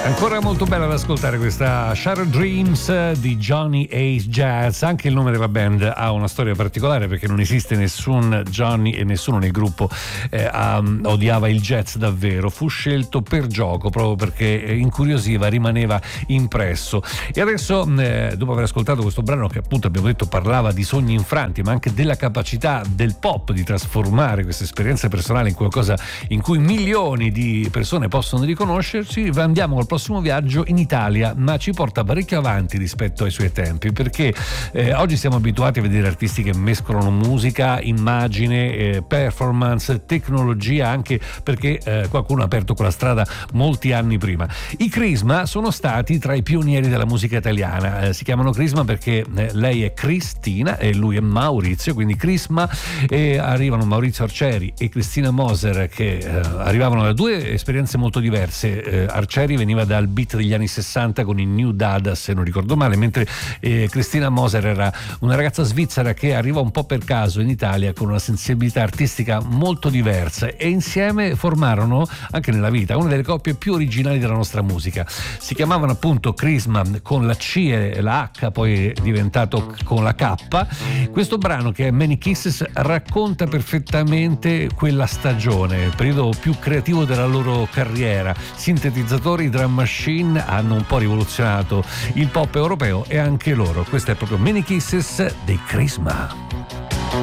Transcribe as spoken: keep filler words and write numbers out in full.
Ancora molto bella da ascoltare questa Shattered Dreams di Johnny Ace Jazz. Anche il nome della band ha una storia particolare, perché non esiste nessun Johnny e nessuno nel gruppo eh, um, odiava il jazz davvero. Fu scelto per gioco, proprio perché incuriosiva, rimaneva impresso. E adesso, eh, dopo aver ascoltato questo brano che appunto abbiamo detto parlava di sogni infranti, ma anche della capacità del pop di trasformare queste esperienze personali in qualcosa in cui milioni di persone possono riconoscersi, andiamo al prossimo viaggio in Italia, ma ci porta parecchio avanti rispetto ai suoi tempi, perché eh, oggi siamo abituati a vedere artisti che mescolano musica, immagine, eh, performance, tecnologia, anche perché eh, qualcuno ha aperto quella strada molti anni prima. I Crisma sono stati tra i pionieri della musica italiana, eh, si chiamano Crisma perché eh, lei è Cristina e lui è Maurizio, quindi Crisma, e arrivano Maurizio Arcieri e Cristina Moser che eh, arrivavano da due esperienze molto diverse. eh, Arcieri veniva dal beat degli anni sessanta con i New Dada, se non ricordo male, mentre eh, Cristina Moser era una ragazza svizzera che arriva un po' per caso in Italia con una sensibilità artistica molto diversa, e insieme formarono anche nella vita una delle coppie più originali della nostra musica. Si chiamavano appunto Crisma con la C e la H, poi è diventato con la K. Questo brano, che è Many Kisses, racconta perfettamente quella stagione, il periodo più creativo della loro carriera. Sintetizzatori, drum machine hanno un po' rivoluzionato il pop europeo, e anche loro. Questo è proprio Many Kisses dei Crisma.